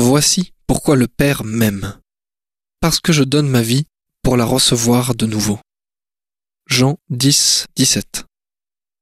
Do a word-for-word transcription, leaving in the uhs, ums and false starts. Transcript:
Voici pourquoi le Père m'aime. Parce que je donne ma vie pour la recevoir de nouveau. Jean dix, dix-sept.